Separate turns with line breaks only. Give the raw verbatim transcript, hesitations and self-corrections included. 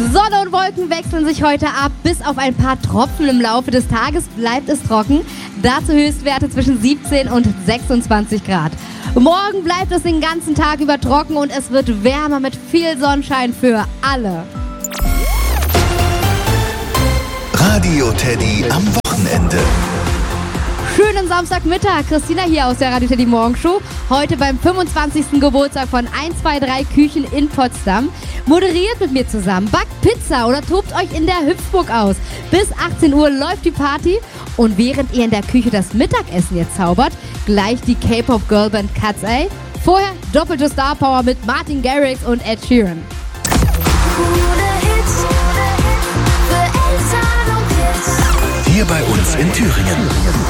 Sonne und Wolken wechseln sich heute ab. Bis auf ein paar Tropfen im Laufe des Tages bleibt es trocken. Dazu Höchstwerte zwischen siebzehn und sechsundzwanzig Grad. Morgen bleibt es den ganzen Tag über trocken und es wird wärmer mit viel Sonnenschein für alle.
Radio Teddy am Wochenende.
Schönen Samstagmittag, Christina hier aus der Radio Teddy Morgenshow. Heute beim fünfundzwanzigsten Geburtstag von eins zwei drei Küchen in Potsdam. Moderiert mit mir zusammen, backt Pizza oder tobt euch in der Hüpfburg aus. Bis achtzehn Uhr läuft die Party und während ihr in der Küche das Mittagessen jetzt zaubert, gleich die K-Pop-Girlband Cat's A. Vorher doppelte Star Power mit Martin Garrix und Ed Sheeran.
Hier bei uns in Thüringen.